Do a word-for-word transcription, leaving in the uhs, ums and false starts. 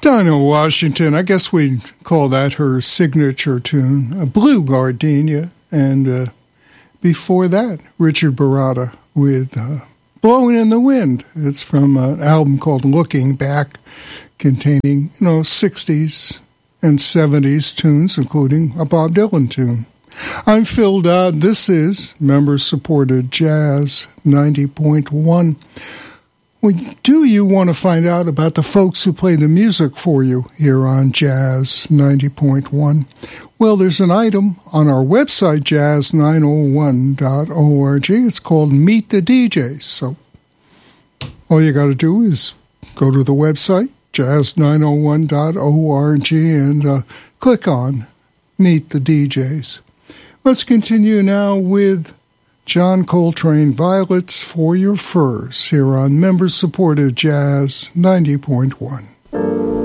Dinah Washington, I guess we'd call that her signature tune, a Blue Gardenia. And uh, before that, Richard Baratta with uh, Blowing in the Wind. It's from an album called Looking Back, containing, you know, sixties and seventies tunes, including a Bob Dylan tune. I'm Phil Dodd. This is member-supported Jazz ninety point one. Well, do you want to find out about the folks who play the music for you here on Jazz ninety point one? Well, there's an item on our website, jazz nine oh one dot org. It's called Meet the D Js. So all you got to do is go to the website, jazz nine oh one dot org, and uh, click on Meet the D Js. Let's continue now with John Coltrane, Violets for Your Furs, here on member-supported Jazz ninety point one.